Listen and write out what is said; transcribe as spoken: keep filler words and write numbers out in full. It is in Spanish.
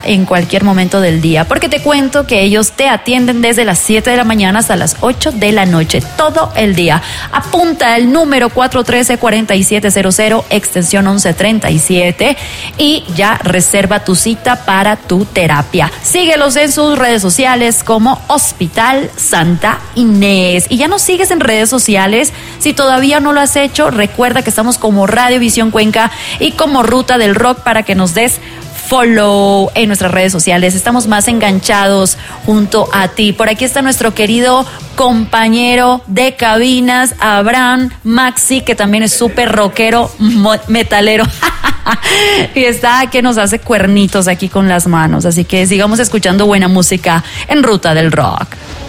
en cualquier momento del día, porque te cuento que ellos te atienden desde las siete de la mañana hasta las ocho de la noche, todo el día. Apunta el número cuatro uno tres, cuatro siete cero cero, extensión once treinta y siete, y ya reserva tu cita para tu terapia. Síguelos en sus redes sociales como Hospital Santa Inés. Y ya nos sigues en redes sociales. Si todavía no lo has hecho, recuerda que estamos como Radio Visión Cuenca y como Ruta del Rock para que nos des follow en nuestras redes sociales. Estamos más enganchados junto a ti. Por aquí está nuestro querido compañero de cabinas, Abraham Maxi, que también es súper rockero, metalero. Y está que nos hace cuernitos aquí con las manos. Así que sigamos escuchando buena música en Ruta del Rock.